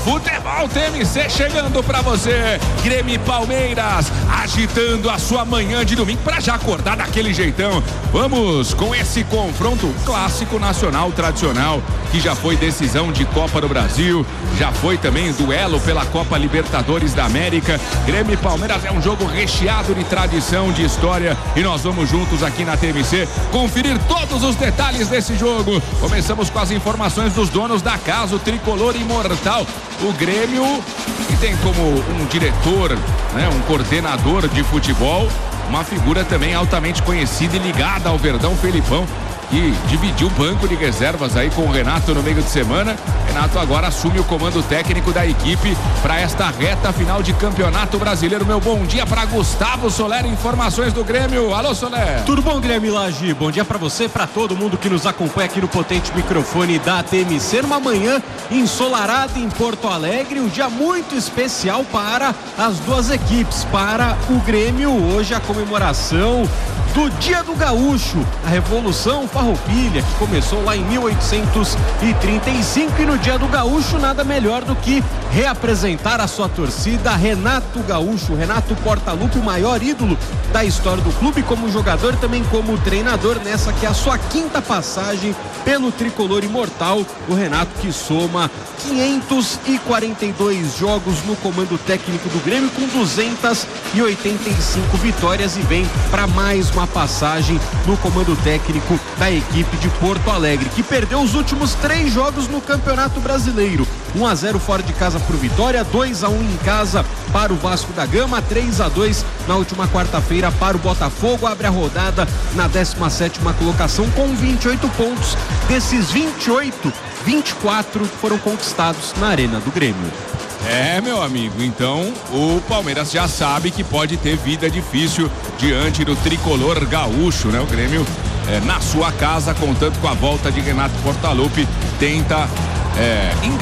Futebol TMC chegando pra você. Grêmio e Palmeiras agitando a sua manhã de domingo pra já acordar daquele jeitão. Vamos com esse confronto clássico nacional tradicional, que já foi decisão de Copa do Brasil, já foi também duelo pela Copa Libertadores da América. Grêmio e Palmeiras é um jogo recheado de tradição, de história, e nós vamos juntos aqui na TMC conferir todos os detalhes desse jogo. Começamos com as informações dos donos da casa, o tricolor imortal. O Grêmio, que tem como um diretor, né, um coordenador de futebol, uma figura também altamente conhecida e ligada ao Verdão, Felipão, que dividiu o banco de reservas aí com o Renato no meio de semana. Renato agora assume o comando técnico da equipe para esta reta final de Campeonato Brasileiro. Meu bom dia para Gustavo Soler, informações do Grêmio. Alô, Soler. Tudo bom, Guilherme Lage? Bom dia para você, para todo mundo que nos acompanha aqui no potente microfone da TMC. Uma manhã ensolarada em Porto Alegre, um dia muito especial para as duas equipes. Para o Grêmio, hoje a comemoração do Dia do Gaúcho, a Revolução Farroupilha, que começou lá em 1835, e no Dia do Gaúcho nada melhor do que reapresentar a sua torcida. Renato Gaúcho, Renato Portaluppi, o maior ídolo da história do clube como jogador, também como treinador, nessa que é a sua quinta passagem pelo tricolor imortal. O Renato, que soma 542 jogos no comando técnico do Grêmio, com 285 vitórias, e vem para mais uma passagem no comando técnico da equipe de Porto Alegre, que perdeu os últimos 3 jogos no Campeonato Brasileiro. 1-0 fora de casa para o Vitória, 2-1 em casa para o Vasco da Gama, 3-2 na última quarta-feira para o Botafogo. Abre a rodada na 17ª colocação com 28 pontos. Desses 28, 24 foram conquistados na Arena do Grêmio. Meu amigo, então o Palmeiras já sabe que pode ter vida difícil diante do tricolor gaúcho, né? O Grêmio, na sua casa, contando com a volta de Renato Portaluppi, tenta